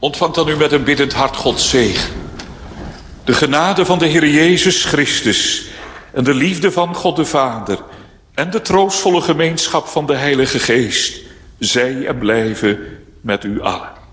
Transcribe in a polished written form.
Ontvangt dan u met een biddend hart Gods zegen. De genade van de Heer Jezus Christus en de liefde van God de Vader en de troostvolle gemeenschap van de Heilige Geest, zij en blijven met u allen.